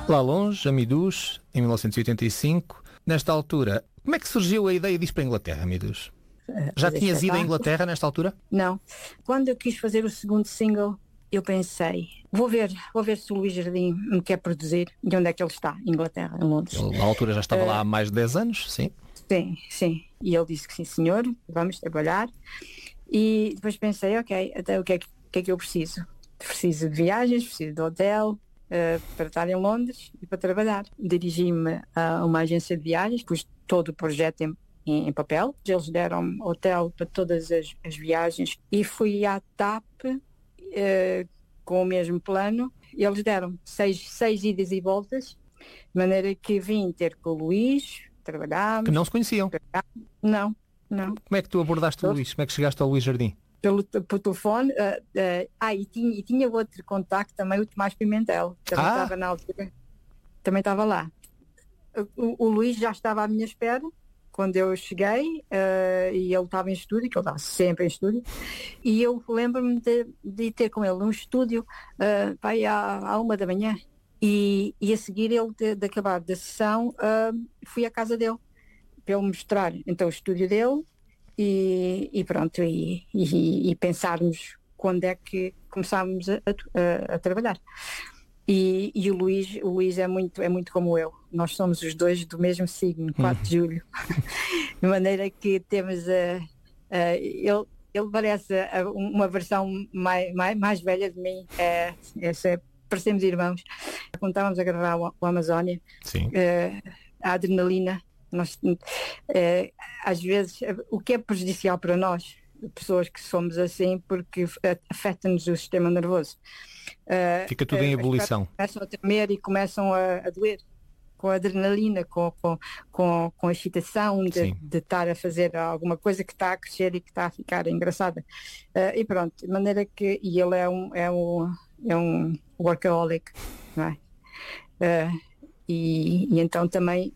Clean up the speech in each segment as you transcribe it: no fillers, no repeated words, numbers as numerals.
Lá longe, a Midus, em 1985. Nesta altura, como é que surgiu a ideia de ir para a Inglaterra, Midus? Já tinhas ido à Inglaterra nesta altura? Não. Quando eu quis fazer o segundo single, eu pensei, vou ver se o Luís Jardim me quer produzir. E onde é que ele está? Inglaterra, em Londres. Ele, na altura, já estava lá há mais de 10 anos, sim? Sim. E ele disse que sim, senhor, vamos trabalhar. E depois pensei, ok, até o que é que eu preciso? Preciso de viagens, preciso de hotel, para estar em Londres e para trabalhar. Dirigi-me a uma agência de viagens, pus todo o projeto em papel. Eles deram hotel para todas as viagens e fui à TAP com o mesmo plano. Eles deram seis idas e voltas, de maneira que vim ter com o Luís, trabalhámos. Que não se conheciam? Não. Como é que tu abordaste o Luís? Como é que chegaste ao Luís Jardim? Pelo telefone. E tinha outro contacto também, o Tomás Pimentel. Também estava na altura. Também estava lá. O Luís já estava à minha espera quando eu cheguei, e ele estava em estúdio, que ele estava sempre em estúdio, e eu lembro-me de ir ter com ele num estúdio à 1h, e a seguir ele de acabar da sessão, fui à casa dele para ele mostrar então o estúdio dele e pronto, e pensarmos quando é que começámos a trabalhar. E o Luís é muito como eu. Nós somos os dois do mesmo signo, 4 de julho. De maneira que temos ele parece uma versão mais velha de mim. Parecemos irmãos. Quando estávamos a gravar o Amazónia, a adrenalina, às vezes, o que é prejudicial para nós, pessoas que somos assim, porque afeta-nos o sistema nervoso. Fica tudo em ebulição. Começam a tremer e começam a doer com a adrenalina, com a excitação de estar a fazer alguma coisa que está a crescer e que está a ficar engraçada. E pronto, de maneira que ele é um workaholic, não é? E então também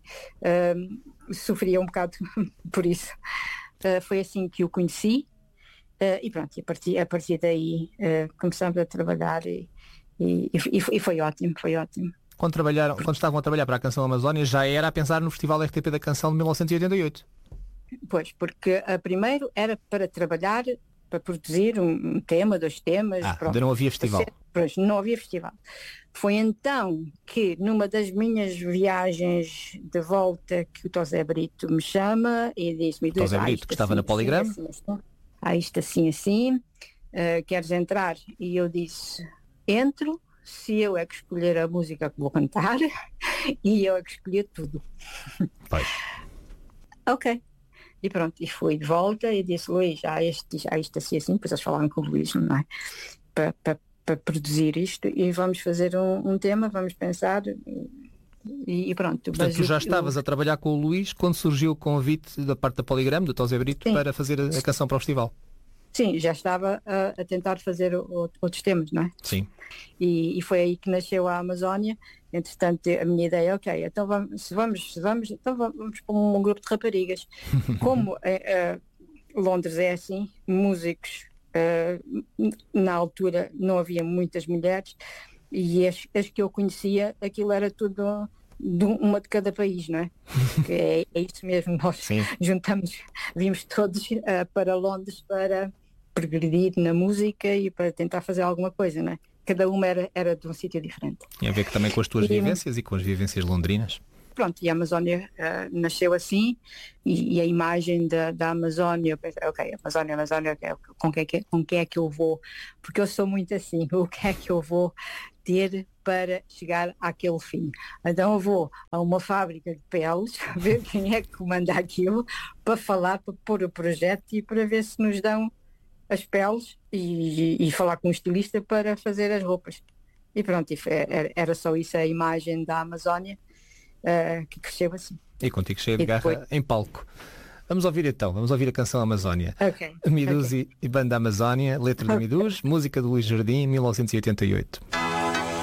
sofria um bocado por isso. Foi assim que o conheci. E pronto, a partir daí começamos a trabalhar e foi ótimo. Quando estavam a trabalhar para a Canção Amazónia, já era a pensar no Festival RTP da Canção de 1988? Pois, porque primeiro era para trabalhar, para produzir um tema, 2 temas. Ainda não havia festival. Pois, não havia festival. Foi então que, numa das minhas viagens de volta, que o Tosé Brito me chama e diz-me... Tosé Brito, que estava na Poligram? Isto assim, queres entrar? E eu disse, entro, se eu é que escolher a música que vou cantar, e eu é que escolher tudo. Pois. Ok. E pronto, e fui de volta e disse, Luís, isto assim, depois eles falaram com o Luís, não é? Para produzir isto, e vamos fazer um tema, vamos pensar... E pronto. Portanto, tu já estavas a trabalhar com o Luís quando surgiu o convite da parte da Poligram, do Tosé Brito, para fazer a canção para o festival? Sim, já estava a tentar fazer outros temas, não é? Sim. E foi aí que nasceu a Amazónia. Entretanto, a minha ideia, ok, então vamos para um grupo de raparigas. Como Londres é assim, músicos, na altura não havia muitas mulheres, e as que eu conhecia, aquilo era tudo uma de cada país, não é? É isso mesmo, nós vimos todos para Londres para progredir na música e para tentar fazer alguma coisa, não é? Cada uma era de um sítio diferente. Tem a ver também com as tuas vivências e com as vivências londrinas? Pronto, e a Amazónia nasceu assim, e a imagem da Amazónia, eu pensei, ok, Amazónia, com quem é que eu vou? Porque eu sou muito assim, o que é que eu vou ter para chegar àquele fim? Então eu vou a uma fábrica de peles, ver quem é que comanda aquilo, para falar, para pôr o projeto e para ver se nos dão as peles e falar com o estilista para fazer as roupas. E pronto, era só isso, a imagem da Amazónia. Que cresceu assim. E contigo cheio de garra em palco. Vamos ouvir a canção Amazónia. Ok. Midus e Banda Amazónia, letra de Midus, música do Luís Jardim, 1988.